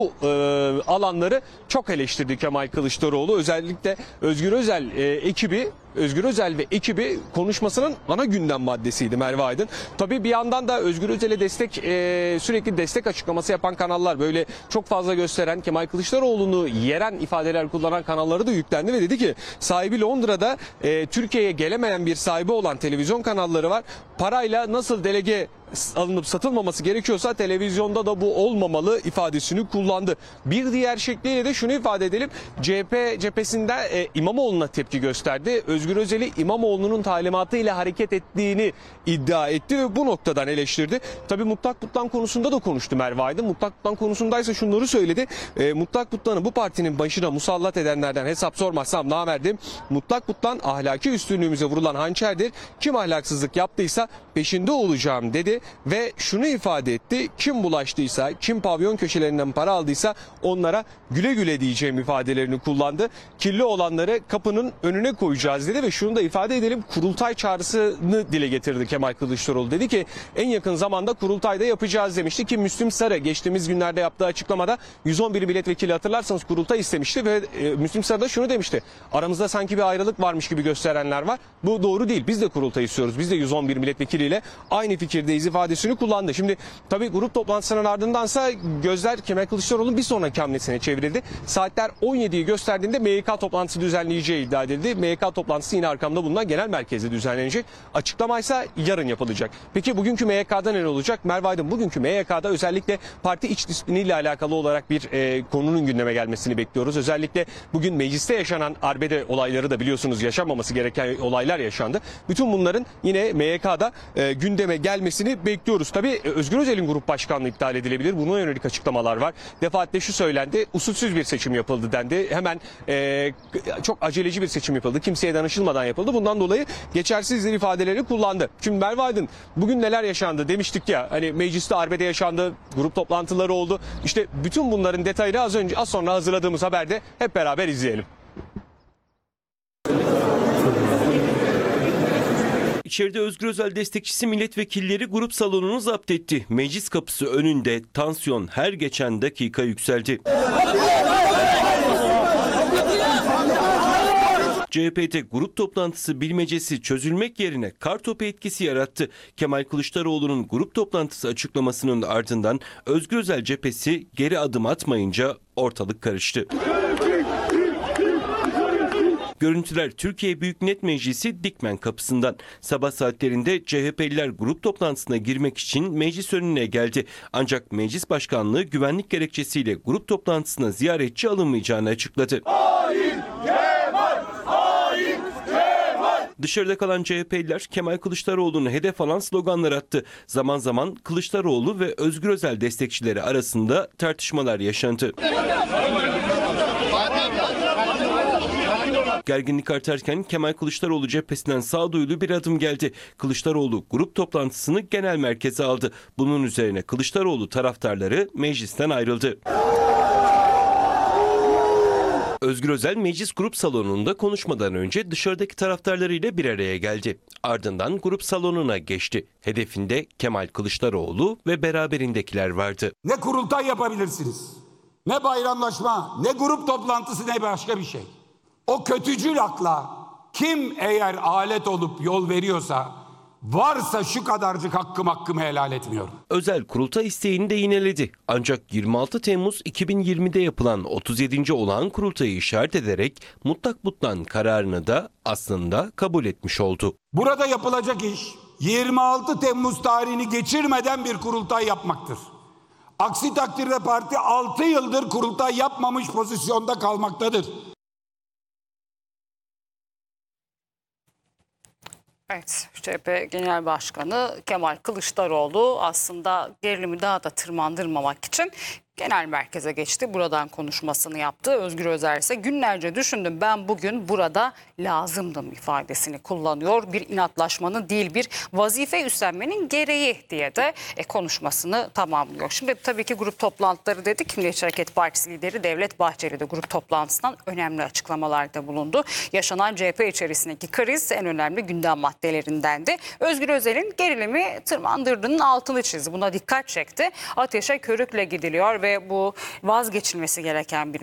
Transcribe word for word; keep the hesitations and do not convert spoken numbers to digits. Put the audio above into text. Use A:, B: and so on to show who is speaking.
A: Bu e, alanları çok eleştirdi Kemal Kılıçdaroğlu. Özellikle Özgür Özel e, ekibi, Özgür Özel ve ekibi konuşmasının ana gündem maddesiydi Merve Aydın. Tabii bir yandan da Özgür Özel'e destek e, sürekli destek açıklaması yapan kanallar, böyle çok fazla gösteren, Kemal Kılıçdaroğlu'nu yeren ifadeler kullanan kanalları da yüklendi ve dedi ki sahibi Londra'da, e, Türkiye'ye gelemeyen bir sahibi olan televizyon kanalları var. Parayla nasıl delege alınıp satılmaması gerekiyorsa televizyonda da bu olmamalı ifadesini kullandı. Bir diğer şekliyle de şunu ifade edelim. C H P cephesinde e, İmamoğlu'na tepki gösterdi. Özgür Özel'i İmamoğlu'nun talimatıyla hareket ettiğini iddia etti ve bu noktadan eleştirdi. Tabii Mutlak Kutlan konusunda da konuştu Merve Aydın. Mutlak Kutlan konusundaysa şunları söyledi. E, Mutlak Kutlan'ı bu partinin başına musallat edenlerden hesap sormazsam namerdim. Mutlak Kutlan ahlaki üstünlüğümüze vurulan hançerdir. Kim ahlaksızlık yaptıysa peşinde olacağım dedi. Ve şunu ifade etti: kim bulaştıysa, kim pavyon köşelerinden para aldıysa onlara güle güle diyeceğim ifadelerini kullandı. Kirli olanları kapının önüne koyacağız dedi ve şunu da ifade edelim, kurultay çağrısını dile getirdi Kemal Kılıçdaroğlu. Dedi ki en yakın zamanda kurultayda yapacağız demişti ki Müslüm Sarı geçtiğimiz günlerde yaptığı açıklamada yüz on bir milletvekili, hatırlarsanız, kurultay istemişti ve e, Müslüm Sarı da şunu demişti: aramızda sanki bir ayrılık varmış gibi gösterenler var. Bu doğru değil. Biz de kurultay istiyoruz. Biz de yüz on bir milletvekiliyle aynı fikirdeyiz ifadesini kullandı. Şimdi tabii grup toplantısının ardındansa gözler Kemal Kılıçdaroğlu'nun bir sonraki hamlesine çevrildi. Saatler on yediyi gösterdiğinde M Y K toplantısı düzenleyeceği iddia edildi. M Y K toplantısı yine arkamda bulunan genel merkezde düzenlenecek. Açıklama ise yarın yapılacak. Peki bugünkü M Y K'da neler olacak? Merve Aydın, bugünkü M Y K'da özellikle parti iç disipliniyle alakalı olarak bir e, konunun gündeme gelmesini bekliyoruz. Özellikle bugün mecliste yaşanan arbede olayları da biliyorsunuz, yaşanmaması gereken olaylar yaşandı. Bütün bunların yine M Y K'da e, gündeme gelmesini bekliyoruz. Tabii Özgür Özel'in grup başkanlığı iptal edilebilir. Buna yönelik açıklamalar var. Defaatle şu söylendi: usulsüz bir seçim yapıldı dendi. Hemen e, çok aceleci bir seçim yapıldı. Kimseye danışılmadan yapıldı. Bundan dolayı geçersizdir ifadeleri kullandı. Şimdi Merve Aydın, bugün neler yaşandı demiştik ya, hani mecliste arbede yaşandı, grup toplantıları oldu. İşte bütün bunların detayını az önce az sonra hazırladığımız haberde hep beraber izleyelim.
B: İçeride Özgür Özel destekçisi milletvekilleri grup salonunu zapt etti. Meclis kapısı önünde tansiyon her geçen dakika yükseldi. C H P'de grup toplantısı bilmecesi çözülmek yerine kartopu etkisi yarattı. Kemal Kılıçdaroğlu'nun grup toplantısı açıklamasının ardından Özgür Özel cephesi geri adım atmayınca ortalık karıştı. Görüntüler Türkiye Büyük Millet Meclisi Dikmen kapısından. Sabah saatlerinde C H P'liler grup toplantısına girmek için meclis önüne geldi. Ancak meclis başkanlığı güvenlik gerekçesiyle grup toplantısına ziyaretçi alınmayacağını açıkladı. Hain Kemal! Hain Kemal! Dışarıda kalan C H P'liler Kemal Kılıçdaroğlu'nu hedef alan sloganlar attı. Zaman zaman Kılıçdaroğlu ve Özgür Özel destekçileri arasında tartışmalar yaşandı. Gerginlik artarken Kemal Kılıçdaroğlu cephesinden sağduyulu bir adım geldi. Kılıçdaroğlu grup toplantısını genel merkeze aldı. Bunun üzerine Kılıçdaroğlu taraftarları meclisten ayrıldı. Özgür Özel meclis grup salonunda konuşmadan önce dışarıdaki taraftarlarıyla bir araya geldi. Ardından grup salonuna geçti. Hedefinde Kemal Kılıçdaroğlu ve beraberindekiler vardı.
C: Ne kurultay yapabilirsiniz, ne bayramlaşma, ne grup toplantısı, ne başka bir şey. O kötücül akla kim eğer alet olup yol veriyorsa, varsa şu kadarcık hakkım hakkımı helal etmiyorum.
B: Özel kurultay isteğini de yineledi. Ancak yirmi altı Temmuz iki bin yirmide yapılan otuz yedinci olağan kurultayı işaret ederek mutlak butlan kararını da aslında kabul etmiş oldu.
C: Burada yapılacak iş yirmi altı Temmuz tarihini geçirmeden bir kurultay yapmaktır. Aksi takdirde parti altı yıldır kurultay yapmamış pozisyonda kalmaktadır.
D: Evet, C H P Genel Başkanı Kemal Kılıçdaroğlu aslında gerilimi daha da tırmandırmamak için genel merkeze geçti. Buradan konuşmasını yaptı. Özgür Özel ise günlerce düşündüm, ben bugün burada lazımdım ifadesini kullanıyor. Bir inatlaşmanın değil, bir vazife üstlenmenin gereği diye de e, konuşmasını tamamlıyor. Şimdi tabii ki grup toplantıları dedik. Milliyetçi Hareket Partisi lideri Devlet Bahçeli de grup toplantısından önemli açıklamalarda bulundu. Yaşanan C H P içerisindeki kriz en önemli gündem maddelerindendi. Özgür Özel'in gerilimi tırmandırdığının altını çizdi. Buna dikkat çekti. Ateşe körükle gidiliyor ve ve bu vazgeçilmesi gereken bir